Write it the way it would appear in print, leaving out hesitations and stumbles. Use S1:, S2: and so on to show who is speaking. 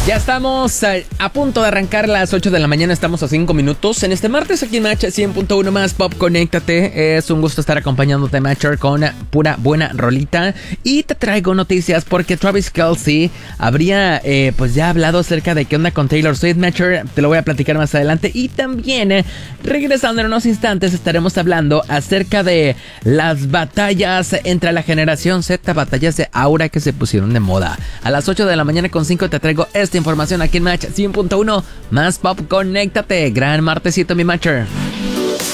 S1: Ya estamos a punto de arrancar las 8 de la mañana, estamos a 5 minutos. En este martes aquí en Match 100.1 más Pop, conéctate. Es un gusto estar acompañándote, Matcher, con pura buena rolita. Y te traigo noticias porque Travis Kelce habría pues ya hablado acerca de qué onda con Taylor Swift, Matcher. Te lo voy a platicar más adelante. Y también, regresando en unos instantes, estaremos hablando acerca de las batallas entre la generación Z, batallas de aura que se pusieron de moda. A las 8 de la mañana con 5 te traigo esta información aquí en Match 100.1 más Pop, conéctate. Gran martesito, mi Matcher.